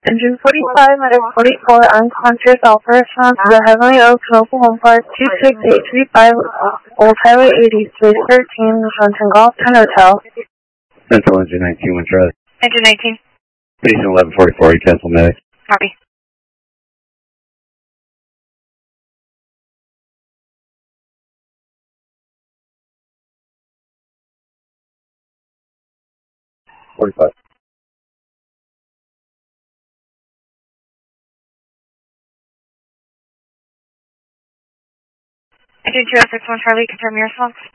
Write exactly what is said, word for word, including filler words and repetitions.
Engine forty-five, Medic forty-four, unconscious, all personnel to the Heavenly Oaks Local one five two six eight three five, Old Highway eighty, Space thirteen, Huntington Golf ten Hotel. Central Engine nineteen, one Charlie. Engine nineteen. Station eleven forty-four, you cancel medic. Copy. forty-five. Engine two oh six one Charlie, confirm your response.